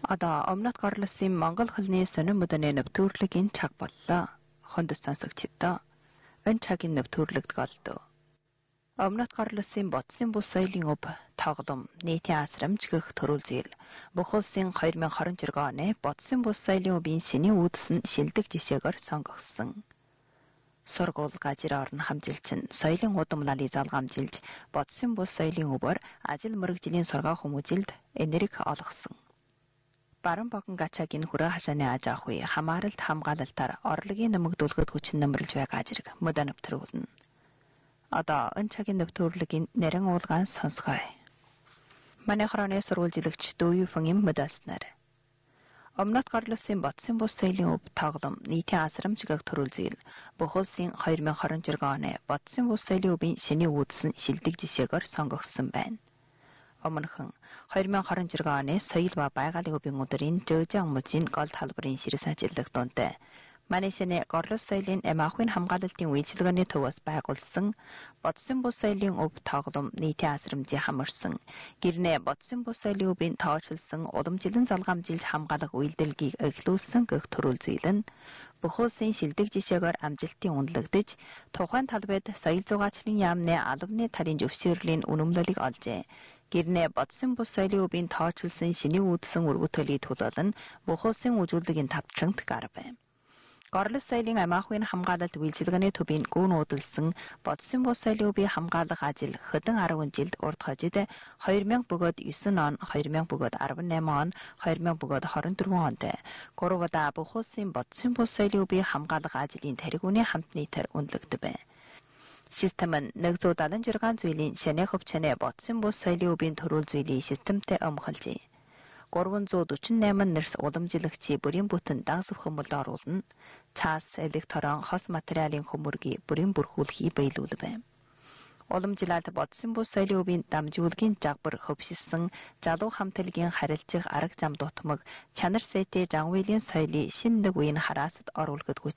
Одоо өмнөд горлосын Монгол хэлний сонин мөдөний нэвтрүүлэг энэ цаг боллоо. Хонд сонсогчдоо энэ цагийн нэвтрүүлэгт голдоо. Өмнөд горлосын бодсын бус соёлын өв тоглом нийтийн асрамж гэх төрүүлзэл бүх улсын 2026 оны бодсын бус соёлын өвийн синий үүдсэн шилдэг жишээгээр сонгогдсон. Сургууль гажир орон хамжилчин соёлын удамлалыг залгамжилж бодсын бус соёлын өвөөр ажил мэргэжлийн сургаа хүмүүжилд энерги олгосон. Баран богон гачаагийн хүрээ хашааны ажаахуй хамааралт хамгаалалтаар орлогын нэмэгдүүлэхэд хүчин нэмэрлж байгаа ажирг мөдө нэвтрүүлнэ. Одоо энэ цагийн нэвтрүүлгийн нэрэн уулгаан сонсгоё. Манай хороны сурвалжилагч Дүүюфэн им мөдөснөр. Өмнөд горлосын бодсын бус соёлын өв тоглом нийтийн асрамжгаг төрүүлзэл бүх улсын 2026 оны бодсын бус соёлын өвийн шиний үүдсэн шилдэг жишээгээр сонгогдсон байна. Өмнөхөн 2026 оны соёл ба байгалийн өвийн өдрийн Жөөжин мужийн гол талбарын ширээс ажиллах дуунтай Манайшны горлос соёлын эмаахын хамгаалалтын үйлчилгээний төвөөс байгуулсан бодсын бус соёлын өв тоглом нийтийн асрамжийн хамарсан гэрнээ бодсын бус соёлын өвийн тооцоолсон уламжлан залгамжилж хамгаалах үйлдэлгийг эхлүүлсэн гэх төрүүлзэл нь бүх улсын шилдэг жишээгээр амжилтын үнэлэгдэж тухайн талбайд соёл зугаачлалын яамны албаны талын зөвшөөрлийн үнэмлэлийг олжээ. Гэрнээ бодсон бус соёлын өвийн тооцоолсон шиний үүдсэн үргүтэлийг төлөөлн бүх улсын үзүүлэлгийн тавтлагт гар байв. Горлос соёлын амаахын хамгаалалт үйлчилгээний төвийн гүн үүдэлсэн бодсон бус соёлын өвийн хамгаалах ажил хэдэн 10 жилд урт хожид 2000 бөгөөд 9 он, 2000 бөгөөд 18 он, 2000 бөгөөд 24 онд 3 удаа бүх улсын бодсон бус соёлын өвийн хамгаалах ажлын тэргүүний хамт нийтээр үнэлэгдэв. Систем нь 176 зүйлийн шанэ хөвчнээ бодсон бус соёлын өвийн төрүүл зүйлийн системтэй өмхөлжээ. 348 нэрс уламжлагчийн бүрийн бүтэн дагсах хүмүүлд оруулна. Цаас, электрон, хос материалын хөмөргийг бүрийн бүрхүүлэхийг биелүүлв. Уламжлалт бодсон бус соёлын өвийн дамжуулгын жагбар хөвшилсэн залуу хамтлагийн харилцах арга зам дутмаг чанар сэтэй жангуйлийн соёлын шинэ нэг үеийн хараасад оруулахад